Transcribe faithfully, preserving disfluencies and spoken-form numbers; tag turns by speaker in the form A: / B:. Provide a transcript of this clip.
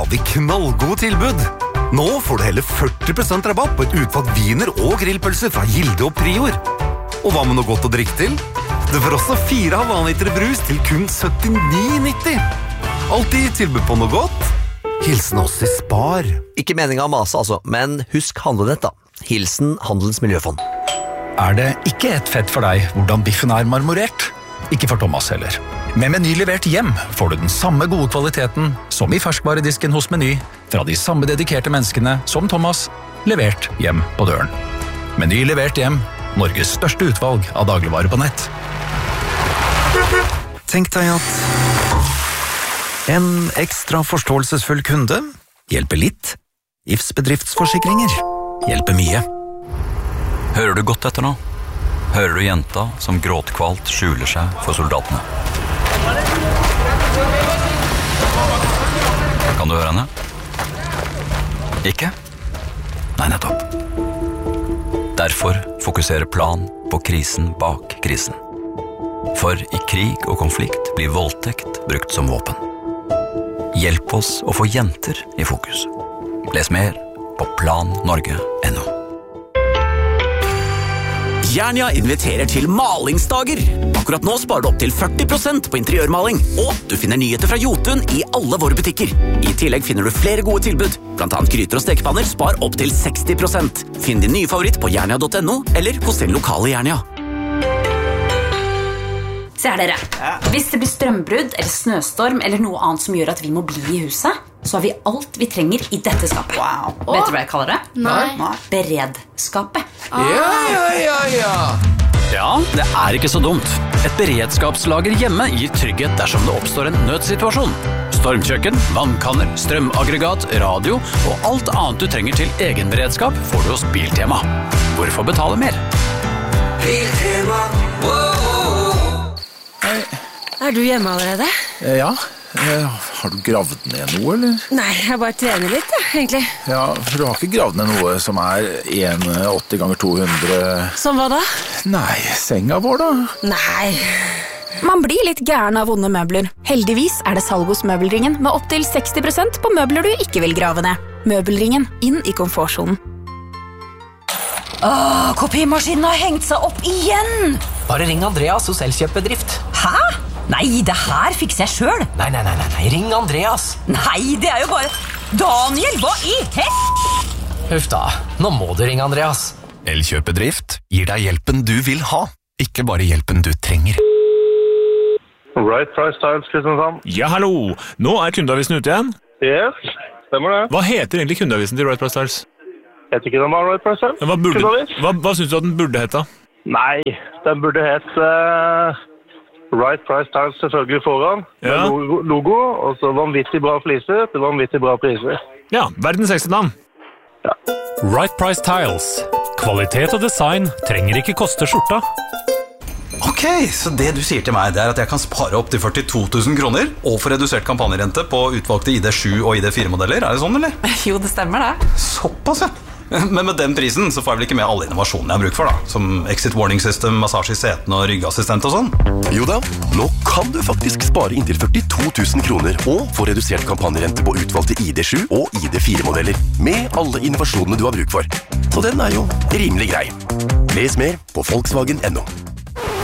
A: vi knallgode tilbud. Nå får du hele førti prosent rabatt på et utvalgt viner og grillpølser fra Gilde og Prior. Og hva med noe godt å drikke til? Du får også fire halvannen liter brus til kun syttini nitti. Alltid tilbud på noe godt. Hilsen oss i Spar.
B: Ikke meningen å mase altså, men husk handlenett da. Hilsen Handelens Miljøfond.
C: Er det ikke et fett for deg hvordan biffen er marmorert? Ikke for Thomas heller. Med Meny levert hjem får du den samme gode kvaliteten som i ferskvaredisken hos Meny, fra de samme dedikerte menneskene som Thomas, levert hjem på døren. Meny levert hjem, Norges største utvalg av dagligvarer på nett.
D: Tenk deg at en ekstra forståelsesfull kunde hjelper litt. I F S bedriftsforsikringer hjelper mye.
E: Hører du godt etter nå? Hører du jenta som gråtkvalt skjuler seg for soldatene? Kan du høre henne? Ikke? Nei, nettopp. Derfor fokuserer Plan på krisen bak krisen. For i krig og konflikt blir voldtekt brukt som våpen. Hjelp oss å få jenter i fokus. Les mer på plan norge punktum no.
F: Jernia inviterer til malingsdager. Akkurat nå sparer du opp til førti prosent på interiørmaling, og du finner nyheter fra Jotun i alle våre butikker. I tillegg finner du flere gode tilbud, blant annet gryter og stekepanner spar opp til seksti prosent. Finn din nye favoritt på jernia punktum no, eller hos din lokale Jernia.
G: Se her dere, hvis det blir strømbrudd eller snøstorm eller noe annet som gjør at vi må bli i huset, så har vi alt vi trenger i dette skapet.
H: Wow.
G: Vet du hva jeg kaller det?
H: Nei.
G: Beredskapet.
H: Ja, ja, ja, ja.
I: Ja, det er ikke så dumt. Et beredskapslager hjemme gir trygghet dersom det oppstår en nødsituasjon. Stormkjøkken, vannkanner, strømaggregat, radio og alt annet du trenger til egen beredskap får du hos Biltema. Hvorfor betale mer?
H: Biltema, wow.
J: Er du hjemme allerede?
K: Ja, har du gravd ned noe, eller?
J: Nei, jeg bare trener litt, da, egentlig.
K: Ja, for du har ikke gravd ned noe som er en komma åtti ganger to hundre...
J: Som hva da?
K: Nei, senga vår da.
J: Nei.
L: Man blir litt gæren av vonde møbler. Heldigvis er det salg hos Møbelringen med opp til seksti prosent på møbler du ikke vil grave ned. Møbelringen, inn i komfortsonen.
G: Åh, kopimaskinen har hengt seg opp igjen!
M: Bare ring Andreas hos Elkjøp-bedrift.
G: Hæ? Nei, det her fikser jeg selv.
M: Nei, nei, nei, nei, ring Andreas.
G: Nei, det er jo bare... Daniel, hva i hett?
M: Huff da, nå må du ringe Andreas.
D: Elkjøp-bedrift gir deg hjelpen du vil ha, ikke bare hjelpen du trenger.
N: Right Price Tiles, Kristiansand.
O: Ja, hallo. Nå er kundeavisen ute igjen.
N: Yes, stemmer det.
O: Hva heter egentlig kundeavisen til Right Price Tiles?
N: Jeg vet ikke den var Right Price Tiles.
O: Hva, burde, hva, hva synes du at den burde hete?
N: Nei, den burde hete... Uh... Right Price Tiles selvfølgelig foran,
O: ja.
N: Med logo, logo, og så vanvittig bra fliser til vanvittig bra priser.
O: Ja, verdens sexy navn.
N: Ja.
P: Right Price Tiles. Kvalitet og design trenger ikke koste skjorta.
E: Ok, så det du sier til meg det er at jeg kan spare opp til førtito tusen kroner og få redusert kampanjerente på utvalgte I D sju og I D fire modeller, er det sånn, eller?
G: Jo, det stemmer det.
E: Såpass, ja. Men med den prisen så får jeg vel ikke med alle innovasjonene jeg har bruk for da, som exit warning system, massasje I setene og ryggassistent og sånn.
Q: Jo da, nå kan du faktisk spare inntil førtito tusen kroner og få redusert kampanjerente på utvalgte I D sju og I D fire modeller, med alle innovasjonene du har bruk for. Så den er jo rimelig grei. Les mer på Volkswagen punktum no.